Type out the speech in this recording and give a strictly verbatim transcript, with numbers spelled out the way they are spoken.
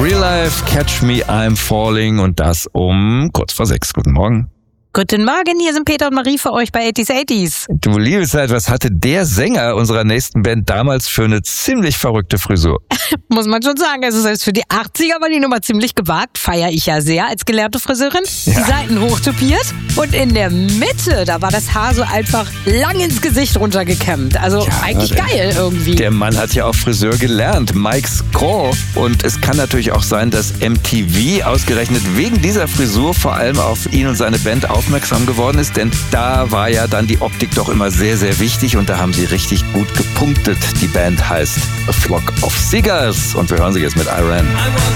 Real Life, Catch Me, I'm Falling und das um kurz vor sechs. Guten Morgen. Guten Morgen, hier sind Peter und Marie für euch bei eighties eighties. Du liebe Zeit, was hatte der Sänger unserer nächsten Band damals für eine ziemlich verrückte Frisur? Muss man schon sagen, also selbst für die achtziger war die Nummer ziemlich gewagt, feiere ich ja sehr als gelernte Friseurin. Ja. Die Seiten hochtopiert und in der Mitte, da war das Haar so einfach lang ins Gesicht runtergekämmt. Also ja, eigentlich der, geil irgendwie. Der Mann hat ja auch Friseur gelernt, Mike Scraw. Und es kann natürlich auch sein, dass M T V ausgerechnet wegen dieser Frisur vor allem auf ihn und seine Band aufmerksam geworden ist, denn da war ja dann die Optik doch immer sehr, sehr wichtig und da haben sie richtig gut gepunktet. Die Band heißt A Flock of Seagulls und wir hören sie jetzt mit Iran.